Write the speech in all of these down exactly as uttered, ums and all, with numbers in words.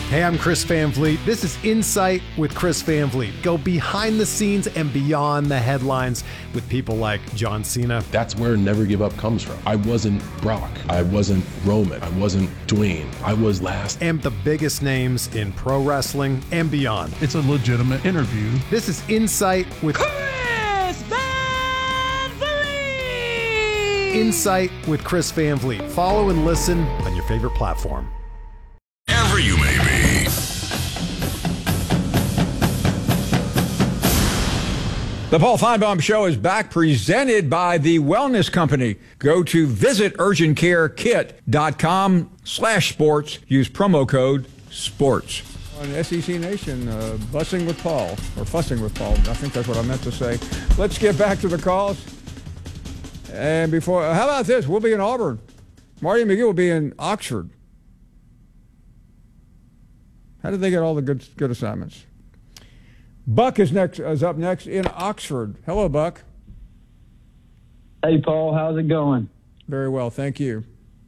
Hey, I'm Chris Van Vliet. This is Insight with Chris Van Vliet. Go behind the scenes and beyond the headlines with people like John Cena. That's where Never Give Up comes from. I wasn't Brock. I wasn't Roman. I wasn't Dwayne. I was last. And the biggest names in pro wrestling and beyond. It's a legitimate interview. This is Insight with Chris Van Vliet. Insight with Chris Van Vliet. Follow and listen on your favorite platform. Wherever you may be. The Paul Feinbaum Show is back, presented by the Wellness Company. Go to visit urgent care kit dot com slash sports. Use promo code SPORTS. On S E C Nation, uh, bussing with Paul, or fussing with Paul. I think that's what I meant to say. Let's get back to the calls. And before, how about this? We'll be in Auburn. Marty McGee will be in Oxford. How did they get all the good good assignments? Buck is next. Is up next in Oxford. Hello, Buck. Hey, Paul. How's it going? Very well, thank you.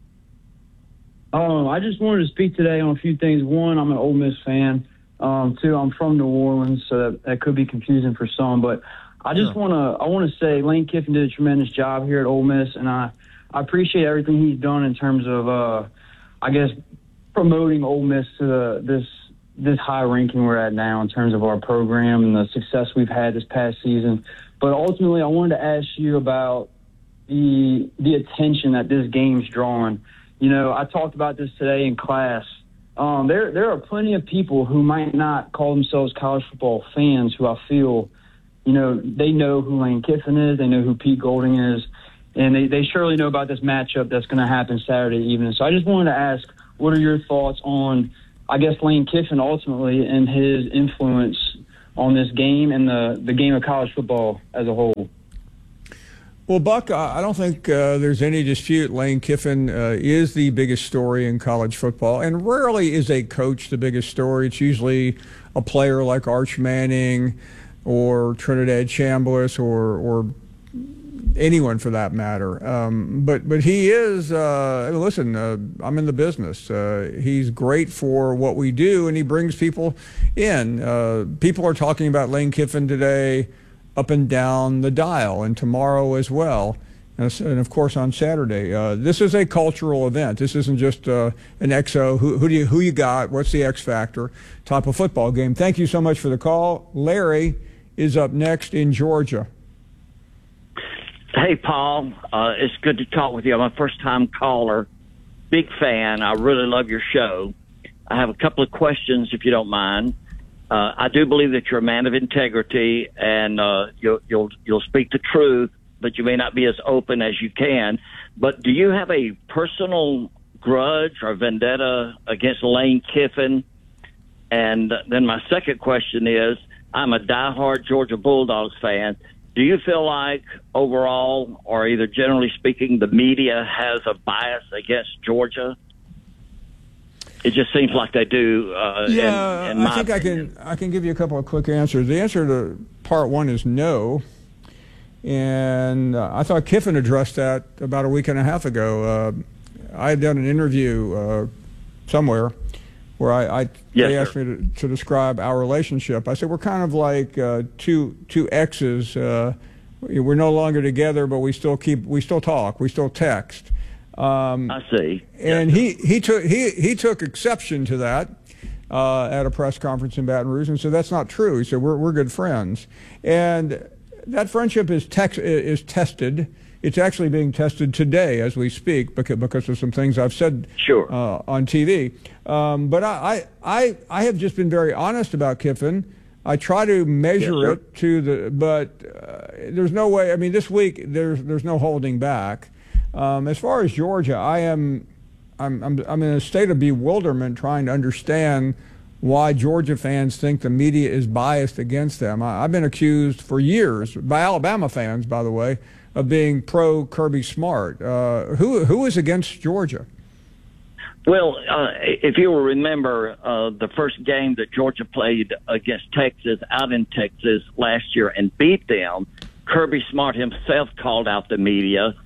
Um, I just wanted to speak today on a few things. One, I'm an Ole Miss fan. Um, two, I'm from New Orleans, so that, that could be confusing for some. But I just Sure. want to I want to say Lane Kiffin did a tremendous job here at Ole Miss, and I, I appreciate everything he's done in terms of, uh, I guess, promoting Ole Miss to the, this this high ranking we're at now in terms of our program and the success we've had this past season. But ultimately, I wanted to ask you about the the attention that this game's drawing. You know, I talked about this today in class. Um, there there are plenty of people who might not call themselves college football fans who I feel, you know, they know who Lane Kiffin is, they know who Pete Golding is, and they, they surely know about this matchup that's going to happen Saturday evening. So I just wanted to ask, what are your thoughts on, I guess, Lane Kiffin ultimately and his influence on this game and the, the game of college football as a whole? Well, Buck, I don't think uh, there's any dispute. Lane Kiffin uh, is the biggest story in college football, and rarely is a coach the biggest story. It's usually a player like Arch Manning or Trinidad Chambliss or or anyone for that matter. Um, but but he is, uh, listen, uh, I'm in the business. Uh, he's great for what we do, and he brings people in. Uh, people are talking about Lane Kiffin today up and down the dial, and tomorrow as well, and, and of course on Saturday. Uh, this is a cultural event. This isn't just uh, an X O, who, who, do you, who you got, what's the X factor type of football game. Thank you so much for the call. Larry is up next in Georgia. Hey, Paul. Uh, it's good to talk with you. I'm a first-time caller. Big fan. I really love your show. I have a couple of questions, if you don't mind. Uh, I do believe that you're a man of integrity, and uh, you'll, you'll you'll speak the truth, but you may not be as open as you can. But do you have a personal grudge or vendetta against Lane Kiffin? And then my second question is, I'm a diehard Georgia Bulldogs fan. Do you feel like overall, or either generally speaking, the media has a bias against Georgia? It just seems like they do. Uh, yeah, in, in my I think opinion. I can I can give you a couple of quick answers. The answer to part one is no, and uh, I thought Kiffin addressed that about a week and a half ago. Uh, I had done an interview uh, somewhere where I, I yes, they asked sir. me to, to describe our relationship. I said we're kind of like uh, two two exes. Uh, we're no longer together, but we still keep we still talk, we still text. Um, I see. And yes, he, he took he he took exception to that uh, at a press conference in Baton Rouge and said that's not true. He said we're we're good friends, and that friendship is tex- is tested. It's actually being tested today as we speak because because of some things I've said sure. uh, on T V. Um, but I, I I have just been very honest about Kiffin. I try to measure yes, it to the, but uh, there's no way. I mean, this week there's there's no holding back. Um, as far as Georgia, I am, I'm, I'm, I'm in a state of bewilderment trying to understand why Georgia fans think the media is biased against them. I, I've been accused for years by Alabama fans, by the way, of being pro Kirby Smart. Uh, who, who is against Georgia? Well, uh, if you will remember, uh, the first game that Georgia played against Texas out in Texas last year and beat them, Kirby Smart himself called out the media.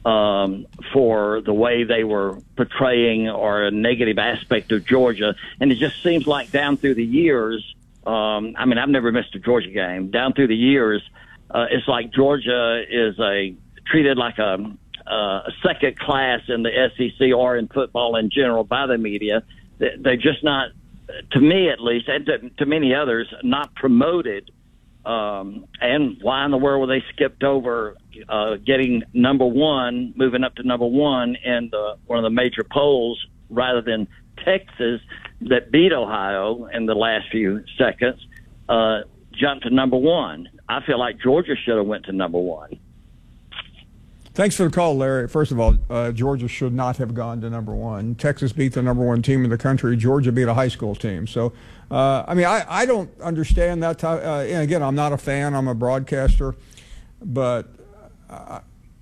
um, for the way they were portraying or a negative aspect of Georgia. And it just seems like down through the years, um, I mean, I've never missed a Georgia game. Down through the years, uh, it's like Georgia is a treated like a, a second class in the S E C or in football in general by the media. They're just not, to me at least, and to, to many others, not promoted. Um, and why in the world were they skipped over uh, getting number one, moving up to number one in the, one of the major polls, rather than Texas that beat Ohio in the last few seconds, uh, jumped to number one? I feel like Georgia should have went to number one. Thanks for the call, Larry. First of all, uh, Georgia should not have gone to number one. Texas beat the number one team in the country. Georgia beat a high school team. So, uh, I mean, I, I don't understand that. Type, uh, and again, I'm not a fan. I'm a broadcaster. But, uh,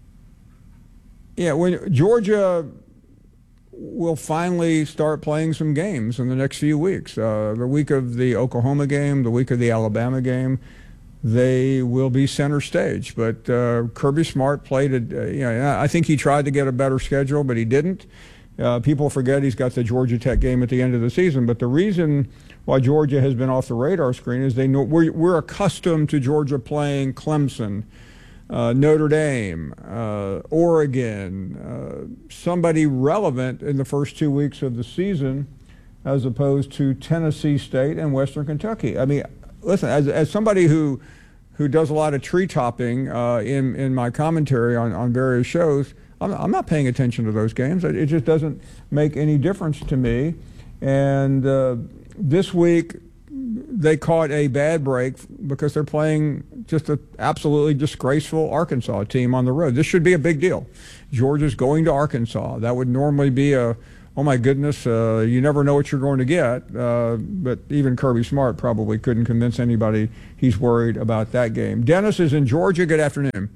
yeah, when Georgia will finally start playing some games in the next few weeks. Uh, the week of the Oklahoma game, the week of the Alabama game, they will be center stage. But uh, Kirby Smart played it. Uh, you know, I think he tried to get a better schedule, but he didn't. Uh, people forget he's got the Georgia Tech game at the end of the season. But the reason why Georgia has been off the radar screen is they know we're, we're accustomed to Georgia playing Clemson, uh, Notre Dame, uh, Oregon, uh, somebody relevant in the first two weeks of the season, as opposed to Tennessee State and Western Kentucky. I mean, listen, as, as somebody who who does a lot of tree topping uh, in, in my commentary on, on various shows, I'm, I'm not paying attention to those games. It just doesn't make any difference to me. And uh, this week, they caught a bad break because they're playing just an absolutely disgraceful Arkansas team on the road. This should be a big deal. Georgia's going to Arkansas. That would normally be a, oh my goodness, uh, you never know what you're going to get. Uh, but even Kirby Smart probably couldn't convince anybody he's worried about that game. Dennis is in Georgia. Good afternoon.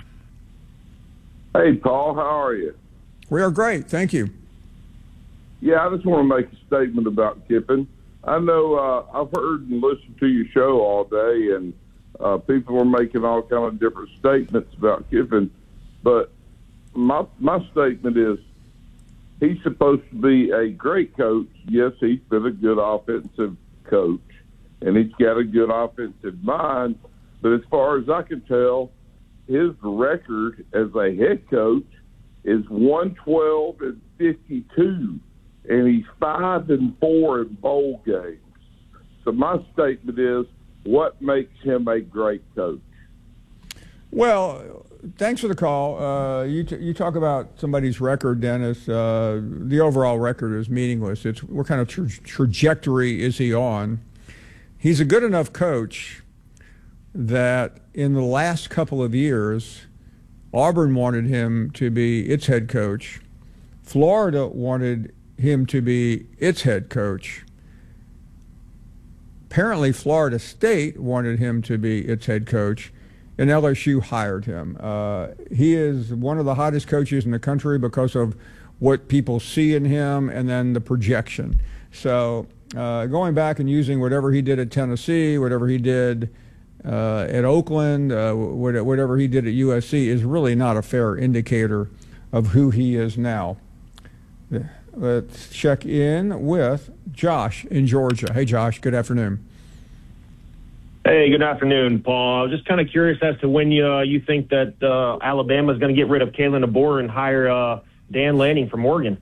Hey, Paul, how are you? We are great. Thank you. Yeah, I just want to make a statement about Kiffin. I know uh, I've heard and listened to your show all day, and uh, people are making all kind of different statements about Kiffin. But my my statement is, he's supposed to be a great coach. Yes, he's been a good offensive coach, and he's got a good offensive mind. But as far as I can tell, his record as a head coach is one twelve and fifty-two, and he's five and four in bowl games. So my statement is, what makes him a great coach? Well, thanks for the call. Uh, you t- you talk about somebody's record, Dennis. Uh, the overall record is meaningless. It's what kind of tra- trajectory is he on? He's a good enough coach that in the last couple of years, Auburn wanted him to be its head coach. Florida wanted him to be its head coach. Apparently, Florida State wanted him to be its head coach, and L S U hired him. Uh, he is one of the hottest coaches in the country because of what people see in him and then the projection. So uh, going back and using whatever he did at Tennessee, whatever he did uh, at Oakland, uh, whatever he did at U S C is really not a fair indicator of who he is now. Let's check in with Josh in Georgia. Hey, Josh, good afternoon. Hey, good afternoon, Paul. I was just kind of curious as to when you uh, you think that uh, Alabama is going to get rid of Kalen DeBoer and hire uh, Dan Lanning from Oregon.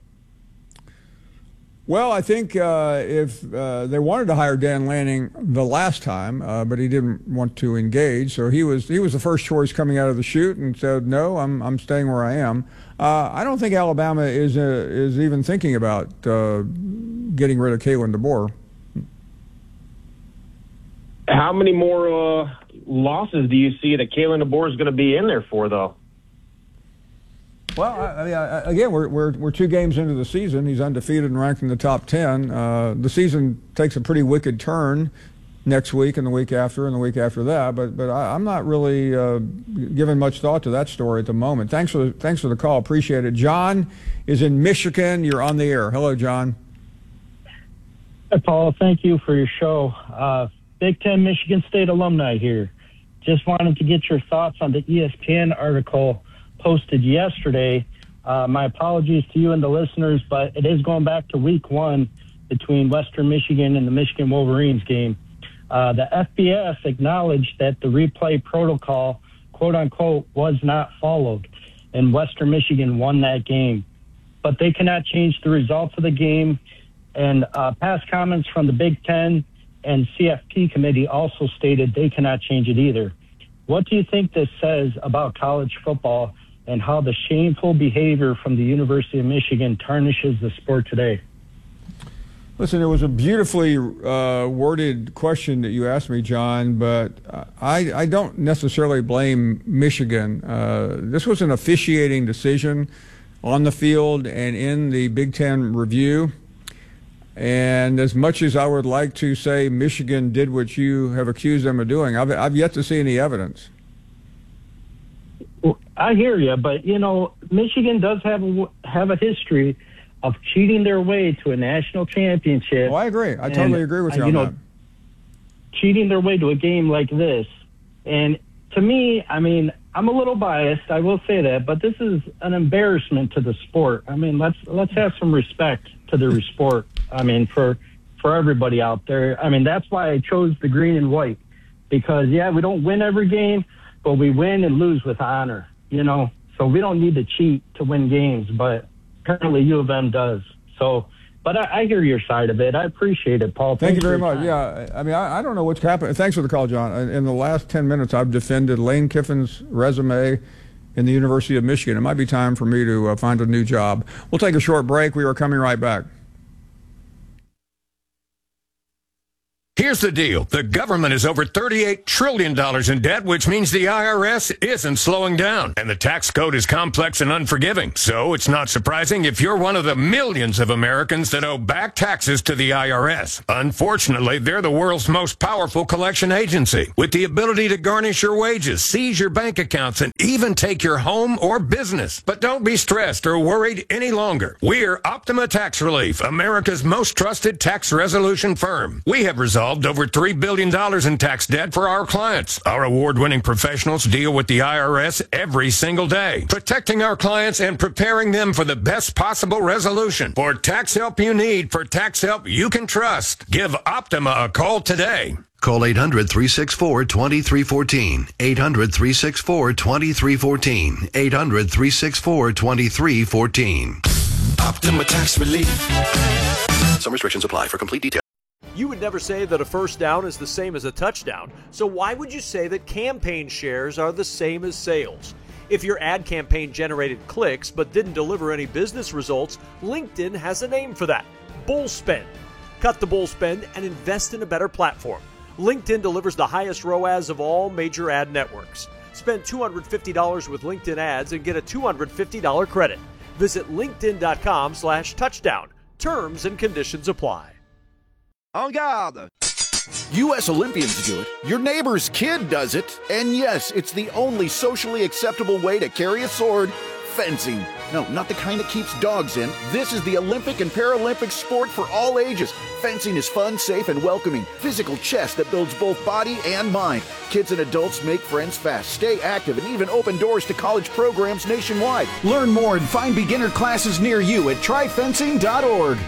Well, I think uh, if uh, they wanted to hire Dan Lanning the last time, uh, but he didn't want to engage, so he was he was the first choice coming out of the chute and said, "No, I'm I'm staying where I am." Uh, I don't think Alabama is uh, is even thinking about uh, getting rid of Kalen DeBoer. How many more uh, losses do you see that Kalen DeBoer is going to be in there for, though? Well, I, I mean, I, again, we're, we're we're two games into the season. He's undefeated and ranked in the top ten. Uh, the season takes a pretty wicked turn next week and the week after and the week after that. But but I, I'm not really uh, giving much thought to that story at the moment. Thanks for the, thanks for the call. Appreciate it. John is in Michigan. You're on the air. Hello, John. Hi, Paul. Thank you for your show. Uh, Big Ten Michigan State alumni here. Just wanted to get your thoughts on the E S P N article posted yesterday. Uh, my apologies to you and the listeners, but it is going back to week one between Western Michigan and the Michigan Wolverines game. Uh, the F B S acknowledged that the replay protocol, quote unquote, was not followed, and Western Michigan won that game. But they cannot change the results of the game. And uh, past comments from the Big Ten and C F P committee also stated they cannot change it either. What do you think this says about college football and how the shameful behavior from the University of Michigan tarnishes the sport today? Listen, it was a beautifully uh, worded question that you asked me, John, but I, I don't necessarily blame Michigan. Uh, this was an officiating decision on the field and in the Big Ten review. And as much as I would like to say Michigan did what you have accused them of doing, I've, I've yet to see any evidence. Well, I hear you, but, you know, Michigan does have a, have a history of cheating their way to a national championship. Oh, I agree. I totally agree with you uh, on you know, that. Cheating their way to a game like this. And to me, I mean, I'm a little biased, I will say that, but this is an embarrassment to the sport. I mean, let's let's have some respect to the sport. I mean, for for everybody out there. I mean, that's why I chose the green and white, because yeah, we don't win every game, but we win and lose with honor. You know, so we don't need to cheat to win games, but apparently U of M does. So, but I, I hear your side of it. I appreciate it, Paul. Thank Thanks you very for your much. time. Yeah, I mean, I, I don't know what's happening. Thanks for the call, John. In, in the last ten minutes, I've defended Lane Kiffin's resume in the University of Michigan. It might be time for me to uh, find a new job. We'll take a short break. We are coming right back. Here's the deal. The government is over thirty-eight trillion dollars in debt, which means the I R S isn't slowing down. And the tax code is complex and unforgiving. So it's not surprising if you're one of the millions of Americans that owe back taxes to the I R S. Unfortunately, they're the world's most powerful collection agency, with the ability to garnish your wages, seize your bank accounts, and even take your home or business. But don't be stressed or worried any longer. We're Optima Tax Relief, America's most trusted tax resolution firm. We have resolved over three billion dollars in tax debt for our clients. Our award-winning professionals deal with the I R S every single day, protecting our clients and preparing them for the best possible resolution. For tax help you need, for tax help you can trust, give Optima a call today. Call eight hundred, three six four, two three one four. eight hundred, three six four, two three one four. eight hundred, three six four, two three one four. Optima Tax Relief. Some restrictions apply. For complete details. You would never say that a first down is the same as a touchdown, so why would you say that campaign shares are the same as sales? If your ad campaign generated clicks but didn't deliver any business results, LinkedIn has a name for that: bull spend. Cut the bull spend and invest in a better platform. LinkedIn delivers the highest R O A S of all major ad networks. Spend two hundred fifty dollars with LinkedIn ads and get a two hundred fifty dollars credit. Visit linkedin.com slash touchdown. Terms and conditions apply. En garde! U S Olympians do it, your neighbor's kid does it, and yes, it's the only socially acceptable way to carry a sword: fencing. No, not the kind that keeps dogs in. This is the Olympic and Paralympic sport for all ages. Fencing is fun, safe, and welcoming. Physical chess that builds both body and mind. Kids and adults make friends fast, stay active, and even open doors to college programs nationwide. Learn more and find beginner classes near you at try fencing dot org.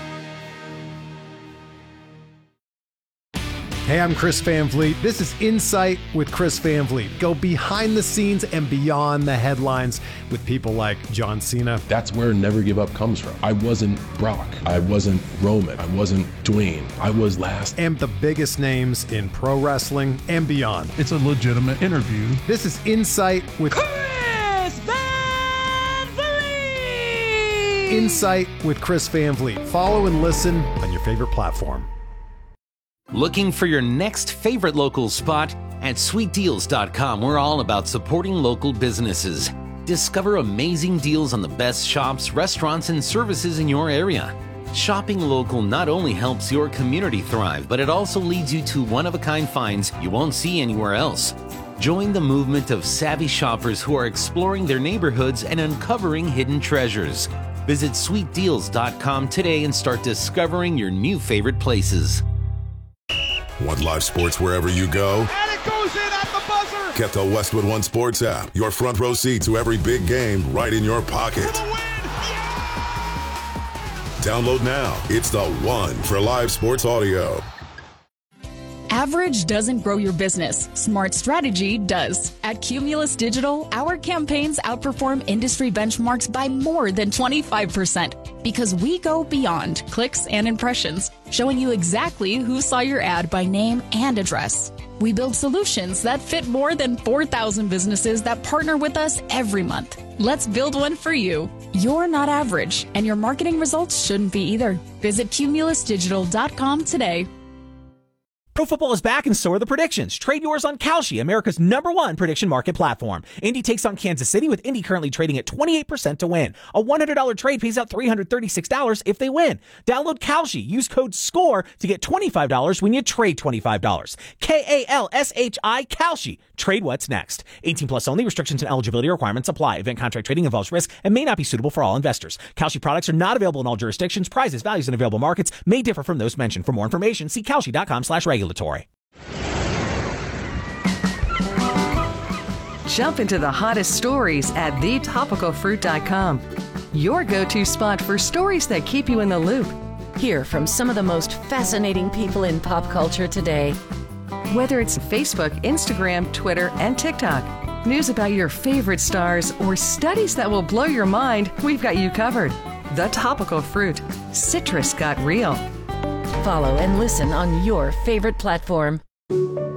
Hey, I'm Chris Van Vliet. This is Insight with Chris Van Vliet. Go behind the scenes and beyond the headlines with people like John Cena. That's where Never Give Up comes from. I wasn't Brock. I wasn't Roman. I wasn't Dwayne. I was last. And the biggest names in pro wrestling and beyond. It's a legitimate interview. This is Insight with Chris Van Vliet. Insight with Chris Van Vliet. Follow and listen on your favorite platform. Looking for your next favorite local spot? At sweet deals dot com, we're all about supporting local businesses. Discover amazing deals on the best shops, restaurants, and services in your area. Shopping local not only helps your community thrive, but it also leads you to one-of-a-kind finds you won't see anywhere else. Join the movement of savvy shoppers who are exploring their neighborhoods and uncovering hidden treasures. Visit sweet deals dot com today and start discovering your new favorite places. Want live sports wherever you go? And it goes in at the buzzer. Get the Westwood One Sports app. Your front row seat to every big game right in your pocket. Download now. It's the one for live sports audio. Average doesn't grow your business. Smart strategy does. At Cumulus Digital, our campaigns outperform industry benchmarks by more than twenty-five percent because we go beyond clicks and impressions, showing you exactly who saw your ad by name and address. We build solutions that fit more than four thousand businesses that partner with us every month. Let's build one for you. You're not average, and your marketing results shouldn't be either. Visit cumulus digital dot com today. Pro football is back, and so are the predictions. Trade yours on Kalshi, America's number one prediction market platform. Indy takes on Kansas City, with Indy currently trading at twenty-eight percent to win. A one hundred dollars trade pays out three hundred thirty-six dollars if they win. Download Kalshi. Use code SCORE to get twenty-five dollars when you trade twenty-five dollars. K A L S H I, Kalshi. Trade what's next. eighteen plus only. Restrictions and eligibility requirements apply. Event contract trading involves risk and may not be suitable for all investors. Kalshi products are not available in all jurisdictions. Prices, values, and available markets may differ from those mentioned. For more information, see kalshi dot com slash regulatory. Jump into the hottest stories at the topical fruit dot com. Your go-to spot for stories that keep you in the loop. Hear from some of the most fascinating people in pop culture today. Whether it's Facebook, Instagram, Twitter, and TikTok, news about your favorite stars, or studies that will blow your mind, we've got you covered. The Topical Fruit. Citrus got real. Follow and listen on your favorite platform.